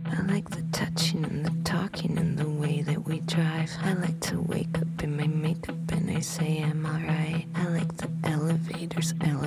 I like the touching and the talking and the way that we drive. I like to wake up in my makeup and I say I'm alright. I like the elevators, I